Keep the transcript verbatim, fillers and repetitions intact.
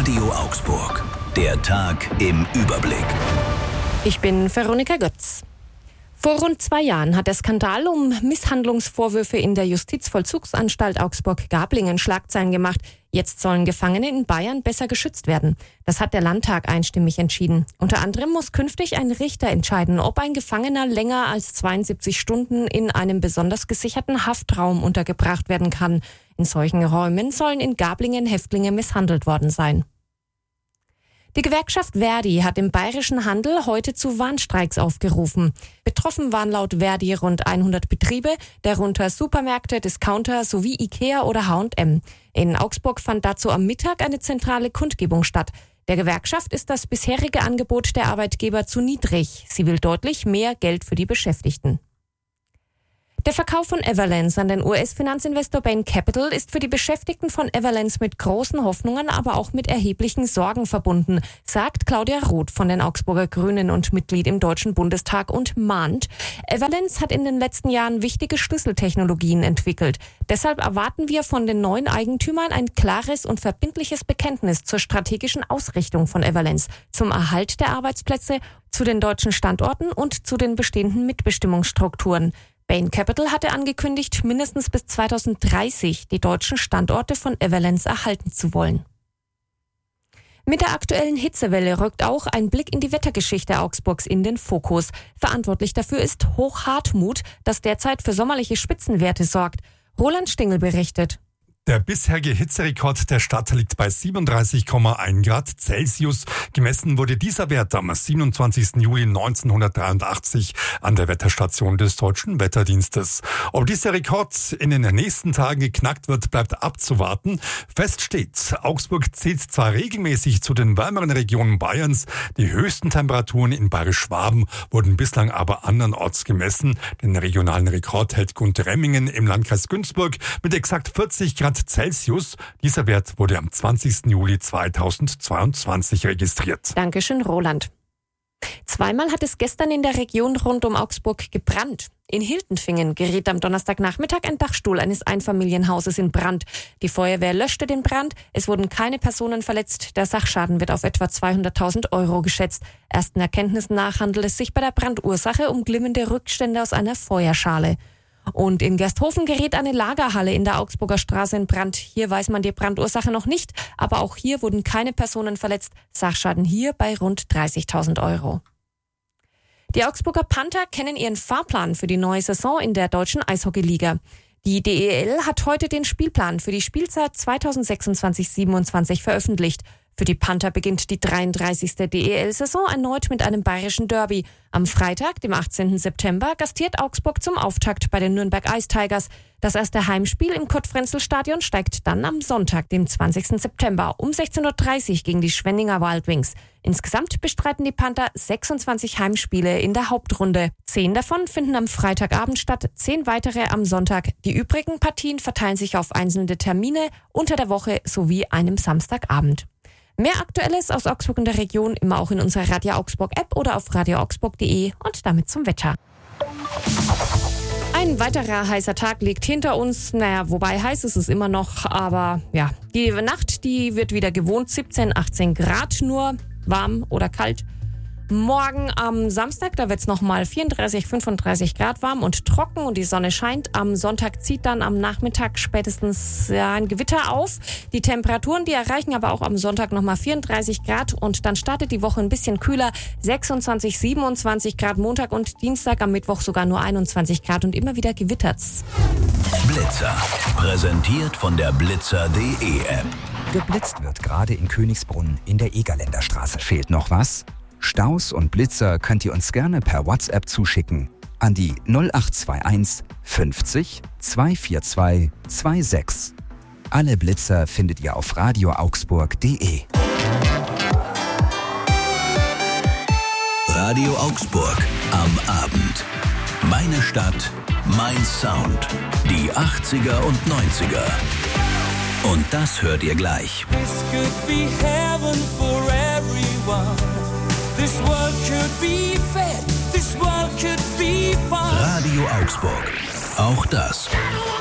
Radio Augsburg. Der Tag im Überblick. Ich bin Veronika Götz. Vor rund zwei Jahren hat der Skandal um Misshandlungsvorwürfe in der Justizvollzugsanstalt Augsburg-Gablingen Schlagzeilen gemacht. Jetzt sollen Gefangene in Bayern besser geschützt werden. Das hat der Landtag einstimmig entschieden. Unter anderem muss künftig ein Richter entscheiden, ob ein Gefangener länger als zweiundsiebzig Stunden in einem besonders gesicherten Haftraum untergebracht werden kann. In solchen Räumen sollen in Gablingen Häftlinge misshandelt worden sein. Die Gewerkschaft ver.di hat im bayerischen Handel heute zu Warnstreiks aufgerufen. Betroffen waren laut ver.di rund hundert Betriebe, darunter Supermärkte, Discounter sowie Ikea oder H und M. In Augsburg fand dazu am Mittag eine zentrale Kundgebung statt. Der Gewerkschaft ist das bisherige Angebot der Arbeitgeber zu niedrig. Sie will deutlich mehr Geld für die Beschäftigten. Der Verkauf von Everlance an den U S-Finanzinvestor Bain Capital ist für die Beschäftigten von Everlance mit großen Hoffnungen, aber auch mit erheblichen Sorgen verbunden, sagt Claudia Roth von den Augsburger Grünen und Mitglied im Deutschen Bundestag und mahnt, Everlance hat in den letzten Jahren wichtige Schlüsseltechnologien entwickelt. Deshalb erwarten wir von den neuen Eigentümern ein klares und verbindliches Bekenntnis zur strategischen Ausrichtung von Everlance, zum Erhalt der Arbeitsplätze, zu den deutschen Standorten und zu den bestehenden Mitbestimmungsstrukturen. Bain Capital hatte angekündigt, mindestens bis zweitausenddreißig die deutschen Standorte von Everlance erhalten zu wollen. Mit der aktuellen Hitzewelle rückt auch ein Blick in die Wettergeschichte Augsburgs in den Fokus. Verantwortlich dafür ist Hochhartmut, das derzeit für sommerliche Spitzenwerte sorgt. Roland Stingel berichtet. Der bisherige Hitzerekord der Stadt liegt bei siebenunddreißig Komma eins Grad Celsius. Gemessen wurde dieser Wert am siebenundzwanzigsten Juli neunzehnhundertdreiundachtzig an der Wetterstation des Deutschen Wetterdienstes. Ob dieser Rekord in den nächsten Tagen geknackt wird, bleibt abzuwarten. Fest steht, Augsburg zählt zwar regelmäßig zu den wärmeren Regionen Bayerns, die höchsten Temperaturen in Bayerisch-Schwaben wurden bislang aber andernorts gemessen. Den regionalen Rekord hält Guntremmingen im Landkreis Günzburg mit exakt vierzig Grad Celsius. Dieser Wert wurde am zwanzigsten Juli zweitausendzweiundzwanzig registriert. Dankeschön, Roland. Zweimal hat es gestern in der Region rund um Augsburg gebrannt. In Hiltenfingen geriet am Donnerstagnachmittag ein Dachstuhl eines Einfamilienhauses in Brand. Die Feuerwehr löschte den Brand. Es wurden keine Personen verletzt. Der Sachschaden wird auf etwa zweihunderttausend Euro geschätzt. Ersten Erkenntnissen nach handelt es sich bei der Brandursache um glimmende Rückstände aus einer Feuerschale. Und in Gersthofen gerät eine Lagerhalle in der Augsburger Straße in Brand. Hier weiß man die Brandursache noch nicht, aber auch hier wurden keine Personen verletzt. Sachschaden hier bei rund dreißigtausend Euro. Die Augsburger Panther kennen ihren Fahrplan für die neue Saison in der deutschen Eishockeyliga. Die D E L hat heute den Spielplan für die Spielzeit zweitausendsechsundzwanzig siebenundzwanzig veröffentlicht. Für die Panther beginnt die dreiunddreißigste D E L-Saison erneut mit einem bayerischen Derby. Am Freitag, dem achtzehnten September, gastiert Augsburg zum Auftakt bei den Nürnberg Ice Tigers. Das erste Heimspiel im Kurt-Frenzel-Stadion steigt dann am Sonntag, dem zwanzigsten September, um sechzehn Uhr dreißig gegen die Schwenninger Wild Wings. Insgesamt bestreiten die Panther sechsundzwanzig Heimspiele in der Hauptrunde. Zehn davon finden am Freitagabend statt, zehn weitere am Sonntag. Die übrigen Partien verteilen sich auf einzelne Termine unter der Woche sowie einem Samstagabend. Mehr Aktuelles aus Augsburg und der Region immer auch in unserer Radio Augsburg App oder auf radio augsburg punkt de und damit zum Wetter. Ein weiterer heißer Tag liegt hinter uns. Naja, wobei heiß ist es immer noch, aber ja, die Nacht, die wird wieder gewohnt. siebzehn, achtzehn Grad nur, warm oder kalt. Morgen am Samstag, da wird es nochmal vierunddreißig, fünfunddreißig Grad warm und trocken und die Sonne scheint. Am Sonntag zieht dann am Nachmittag spätestens ja, ein Gewitter auf. Die Temperaturen, die erreichen aber auch am Sonntag nochmal vierunddreißig Grad und dann startet die Woche ein bisschen kühler. sechsundzwanzig, siebenundzwanzig Grad Montag und Dienstag, am Mittwoch sogar nur einundzwanzig Grad und immer wieder gewittert's. Blitzer, präsentiert von der blitzer punkt de App. Geblitzt wird gerade in Königsbrunn in der Egerländer Straße. Fehlt noch was? Staus und Blitzer könnt ihr uns gerne per WhatsApp zuschicken an die null acht zwei eins fünfzig zweihundertzweiundvierzig sechsundzwanzig. Alle Blitzer findet ihr auf radio augsburg punkt de. Radio Augsburg am Abend. Meine Stadt, mein Sound. Die achtziger und neunziger. Und das hört ihr gleich. This could be heaven for everyone. This world could be fair. This world could be fun. Radio Augsburg. Auch das